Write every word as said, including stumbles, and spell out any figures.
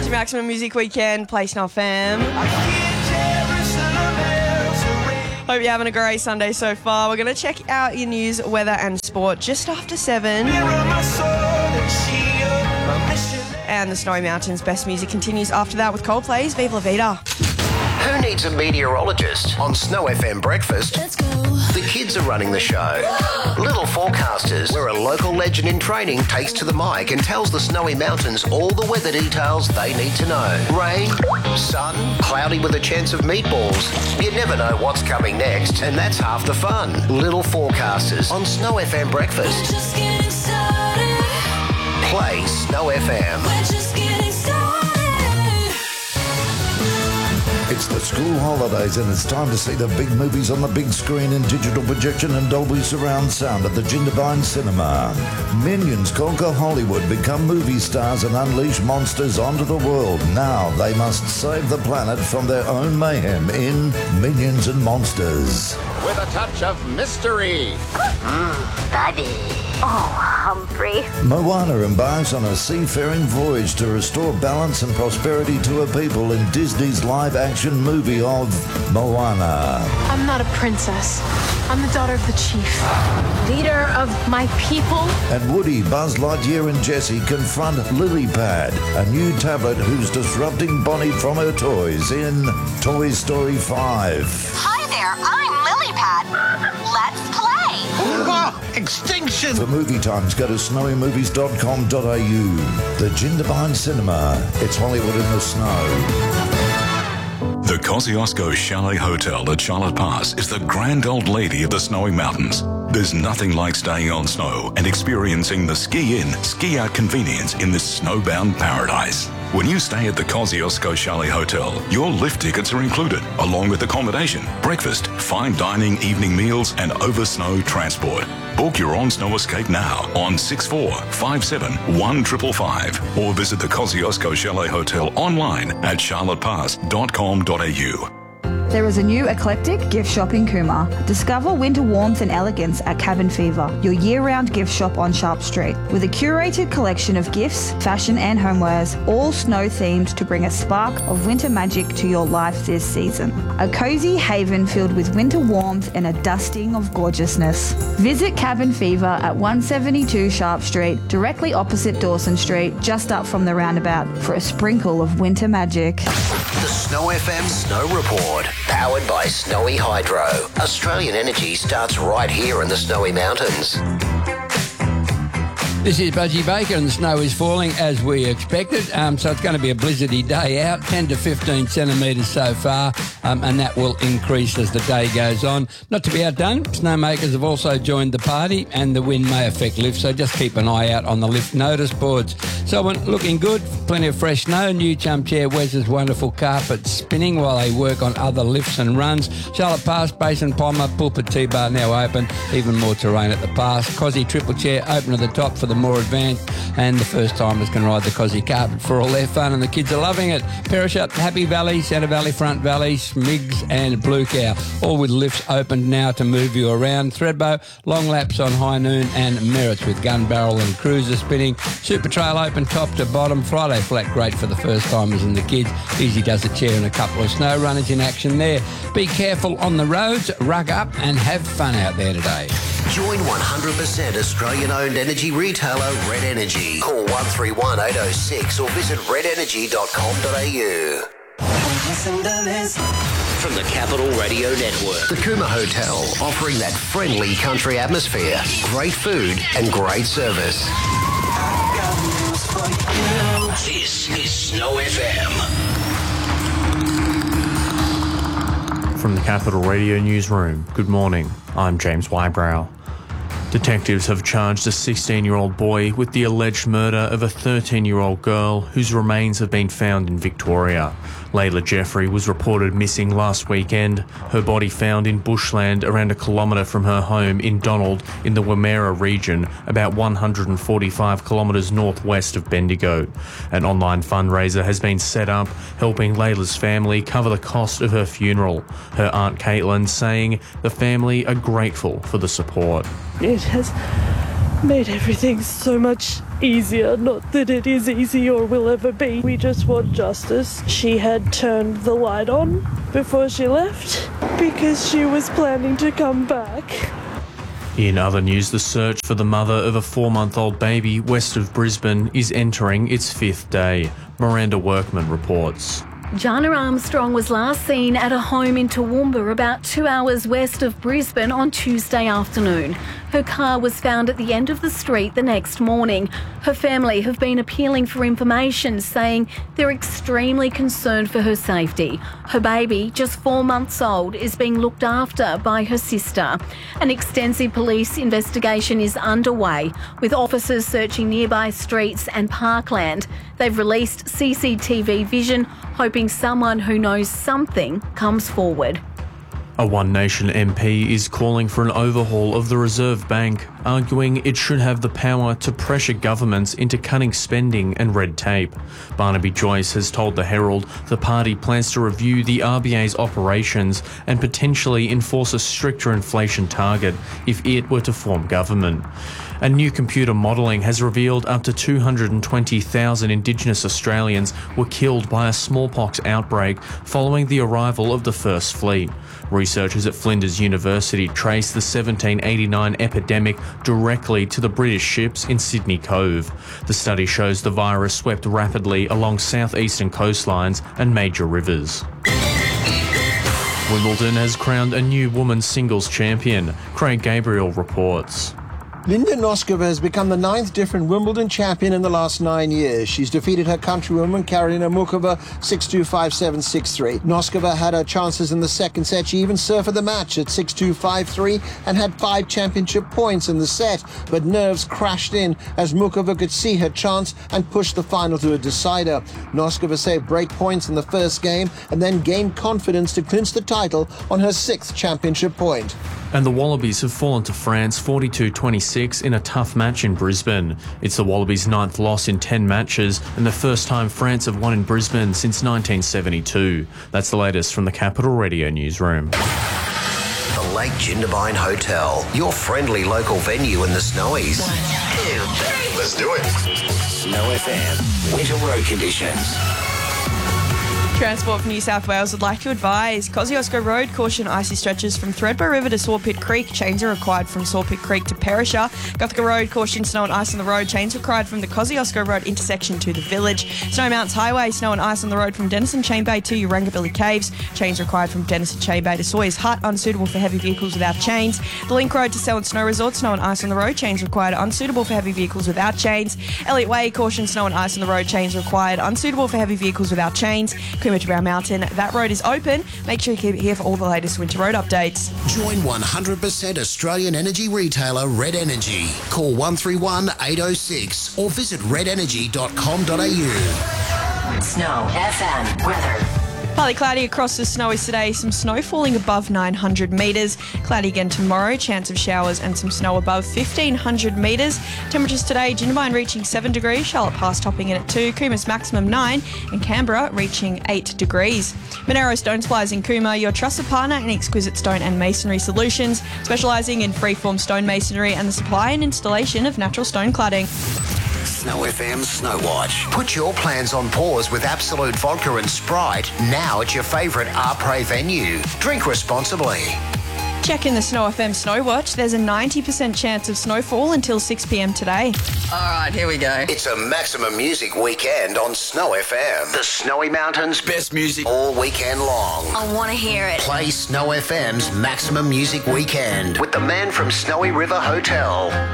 to Maximum Music Weekend, Play Snuff Fam. Hope you're having a great Sunday so far. We're going to check out your news, weather and sport just after seven. And the Snowy Mountains best music continues after that with Coldplay's Viva La Vida. Who needs a meteorologist on Snow F M Breakfast? Let's go. The kids are running the show. Little Forecasters, where a local legend in training takes to the mic and tells the Snowy Mountains all the weather details they need to know. Rain, sun, cloudy with a chance of meatballs. You never know what's coming next, and that's half the fun. Little Forecasters on Snow F M Breakfast. Just getting started. Play Snow F M. We're just getting started. It's the school holidays and it's time to see the big movies on the big screen in digital projection and Dolby surround sound at the Jindabyne Cinema. Minions conquer Hollywood, become movie stars and unleash monsters onto the world. Now they must save the planet from their own mayhem in Minions and Monsters. With a touch of mystery. Mm, buddy. Oh, Humphrey. Moana embarks on a seafaring voyage to restore balance and prosperity to her people in Disney's live-action movie of Moana. I'm not a princess. I'm the daughter of the chief, leader of my people. And Woody, Buzz Lightyear and Jessie confront Lilypad, a new tablet who's disrupting Bonnie from her toys in Toy Story five. Hi there, I'm Lilypad. Let's play. Oh, extinction! For movie times, go to snowy movies dot com dot a u. The Jindabyne Cinema. It's Hollywood in the snow. The Kosciuszko Chalet Hotel at Charlotte Pass is the grand old lady of the Snowy Mountains. There's nothing like staying on snow and experiencing the ski-in, ski-out convenience in this snowbound paradise. When you stay at the Kosciuszko Chalet Hotel, your lift tickets are included, along with accommodation, breakfast, fine dining, evening meals, and over-snow transport. Book your on-snow escape now on six four five seven one five five five or visit the Kosciuszko Chalet Hotel online at charlotte pass dot com dot a u. There is a new eclectic gift shop in Cooma. Discover winter warmth and elegance at Cabin Fever, your year-round gift shop on Sharp Street. With a curated collection of gifts, fashion and homewares, all snow-themed to bring a spark of winter magic to your life this season. A cosy haven filled with winter warmth and a dusting of gorgeousness. Visit Cabin Fever at one seventy-two Sharp Street, directly opposite Dawson Street, just up from the roundabout, for a sprinkle of winter magic. The Snow F M Snow Report, powered by Snowy Hydro. Australian energy starts right here in the Snowy Mountains. This is Budgie Baker and the snow is falling as we expected. Um, so it's going to be a blizzardy day out, ten to fifteen centimetres so far, um, and that will increase as the day goes on. Not to be outdone, snowmakers have also joined the party and the wind may affect lifts, so just keep an eye out on the lift notice boards. So looking good, plenty of fresh snow. New Chum Chair Wes's wonderful carpet spinning while they work on other lifts and runs. Charlotte Pass, Basin Palmer, Pulpit T-Bar now open. Even more terrain at the pass. Cozzy Triple Chair open at the top for the more advanced, and the first timers can ride the Cozzy carpet for all their fun, and the kids are loving it. Perisher, Happy Valley, Centre Valley, Front Valley, Smiggs and Blue Cow, all with lifts opened now to move you around. Thredbo, long laps on High Noon and Merritts with Gun Barrel and Cruiser spinning. Super Trail open top to bottom. Friday Flat great for the first timers and the kids. Easy does a chair and a couple of snow runners in action there. Be careful on the roads, rug up and have fun out there today. Join one hundred percent Australian-owned energy retailer Red Energy. Call one three one eight oh six or visit red energy dot com dot a u. From the Capital Radio Network, the Cooma Hotel, offering that friendly country atmosphere, great food and great service. This is Snow F M. From the Capital Radio Newsroom, good morning. I'm James Wybrow. Detectives have charged a sixteen-year-old boy with the alleged murder of a thirteen-year-old girl whose remains have been found in Victoria. Layla Jeffrey was reported missing last weekend, her body found in bushland around a kilometre from her home in Donald in the Wimmera region, about one hundred forty-five kilometres northwest of Bendigo. An online fundraiser has been set up, helping Layla's family cover the cost of her funeral. Her aunt Caitlin saying the family are grateful for the support. It has made everything so much easier. Not that it is easy or will ever be. We just want justice. She had turned the light on before she left because she was planning to come back. In other news, the search for the mother of a four-month-old baby west of Brisbane is entering its fifth day. Miranda Workman reports. Jana Armstrong was last seen at a home in Toowoomba, about two hours west of Brisbane, on Tuesday afternoon. Her car was found at the end of the street the next morning. Her family have been appealing for information, saying they're extremely concerned for her safety. Her baby, just four months old, is being looked after by her sister. An extensive police investigation is underway, with officers searching nearby streets and parkland. They've released C C T V vision, hoping someone who knows something comes forward. A One Nation M P is calling for an overhaul of the Reserve Bank, arguing it should have the power to pressure governments into cutting spending and red tape. Barnaby Joyce has told the Herald the party plans to review the R B A's operations and potentially enforce a stricter inflation target if it were to form government. A new computer modelling has revealed up to two hundred twenty thousand Indigenous Australians were killed by a smallpox outbreak following the arrival of the First Fleet. Researchers at Flinders University traced the seventeen eighty-nine epidemic directly to the British ships in Sydney Cove. The study shows the virus swept rapidly along southeastern coastlines and major rivers. Wimbledon has crowned a new women's singles champion. Craig Gabriel reports. Linda Noskova has become the ninth different Wimbledon champion in the last nine years. She's defeated her countrywoman Karolina Muchova six two, five seven, six three. Noskova had her chances in the second set. She even served the match at six two, five three and had five championship points in the set. But nerves crashed in as Muchova could see her chance and pushed the final to a decider. Noskova saved break points in the first game and then gained confidence to clinch the title on her sixth championship point. And the Wallabies have fallen to France forty-two twenty-six in a tough match in Brisbane. It's the Wallabies' ninth loss in ten matches and the first time France have won in Brisbane since nineteen seventy-two. That's the latest from the Capital Radio newsroom. The Lake Jindabyne Hotel, your friendly local venue in the Snowies. One, two, three. Let's do it. Snow F M, winter road conditions. Transport for New South Wales would like to advise Kosciuszko Road, caution icy stretches from Threadbow River to Sawpit Creek. Chains are required from Sawpit Creek to Perisher. Gothica Road, caution snow and ice on the road. Chains required from the Kosciuszko Road intersection to the village. Snow Mountains Highway, snow and ice on the road from Denison Chain Bay to Urangabilly Caves. Chains required from Denison Chain Bay to Sawyers Hut, unsuitable for heavy vehicles without chains. The Link Road to Selwyn Snow Resort, snow and ice on the road. Chains required, unsuitable for heavy vehicles without chains. Elliott Way, caution snow and ice on the road. Chains required, unsuitable for heavy vehicles without chains. Coomera to Brown Mountain, that road is open. Make sure you keep it here for all the latest winter road updates. Join one hundred percent Australian energy retailer Red Energy. Call one three one, eight oh six or visit red energy dot com dot a u. Snow F M weather. Partly cloudy across the Snowies today. Some snow falling above nine hundred metres. Cloudy again tomorrow. Chance of showers and some snow above fifteen hundred metres. Temperatures today, Jindabyne reaching seven degrees. Charlotte Pass topping in at two. Coomer's maximum nine. And Canberra reaching eight degrees. Monero Stone Supplies in Coomera, your trusted partner in exquisite stone and masonry solutions, specialising in freeform stone masonry and the supply and installation of natural stone cladding. Snow F M Snow Watch. Put your plans on pause with Absolute Vodka and Sprite now at your favourite Arpre venue. Drink responsibly. Check in the Snow F M Snow Watch. There's a ninety percent chance of snowfall until six p.m. today. All right, here we go. It's a maximum music weekend on Snow F M. The Snowy Mountains' best music all weekend long. I want to hear it. Play Snow F M's Maximum Music Weekend with the man from Snowy River Hotel.